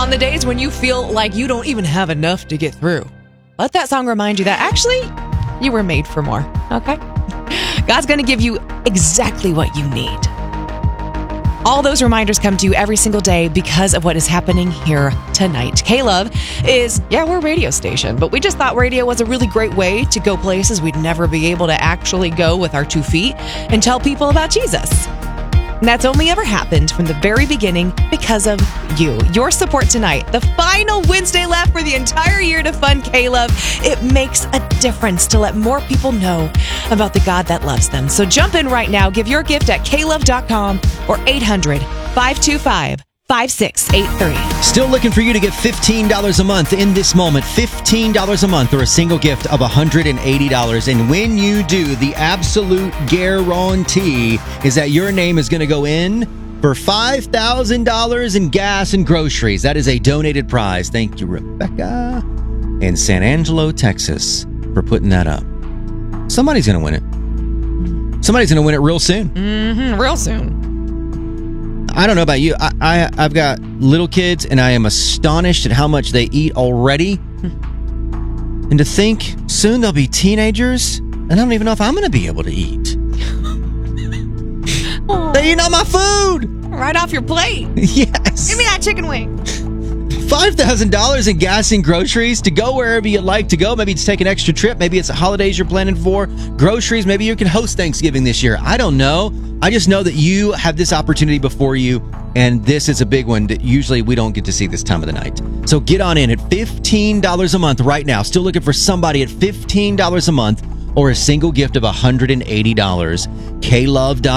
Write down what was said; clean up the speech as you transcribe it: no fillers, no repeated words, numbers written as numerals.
On the days when you feel like you don't even have enough to get through, let that song remind you that actually you were made for more, okay? God's going to give you exactly what you need. All those reminders come to you every single day because of what is happening here tonight. K-Love is, we're a radio station, but we just thought radio was a really great way to go places we'd never be able to actually go with our 2 feet and tell people about Jesus. And that's only ever happened from the very beginning because of you. Your support tonight, the final Wednesday left for the entire year to fund K-Love. It makes a difference to let more people know about the God that loves them. So jump in right now. Give your gift at klove.com or 800-525-5683. Still looking for you to give $15 a month in this moment. $15 a month or a single gift of $180. And when you do, the absolute guarantee is that your name is going to go in for $5,000 in gas and groceries. That is a donated prize. Thank you, Rebecca in San Angelo, Texas, for putting that up. Somebody's going to win it. Somebody's going to win it real soon. Real soon. I don't know about you. I've got little kids, and I am astonished at how much they eat already. And to think soon they'll be teenagers, and I don't even know if I'm going to be able to eat. They eat all my food! Right off your plate. Yes. Give me that chicken wing. $5,000 in gas and groceries to go wherever you'd like to go. Maybe it's take an extra trip. Maybe it's the holidays you're planning for. Groceries. Maybe you can host Thanksgiving this year. I don't know. I just know that you have this opportunity before you, and this is a big one that usually we don't get to see this time of the night. So get on in at $15 a month right now. Still looking for somebody at $15 a month or a single gift of $180. KLove.com.